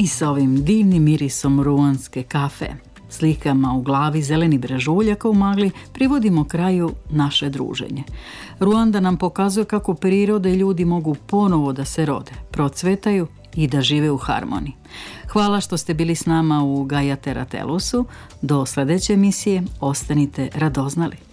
I sa ovim divnim mirisom ruanske kafe, slikama u glavi zelenih brežuljaka u magli, privodimo kraju naše druženje. Ruanda nam pokazuje kako priroda i ljudi mogu ponovo da se rode, procvetaju i da žive u harmoniji. Hvala što ste bili s nama u Gaia Terra Telusu. Do sljedeće emisije ostanite radoznali.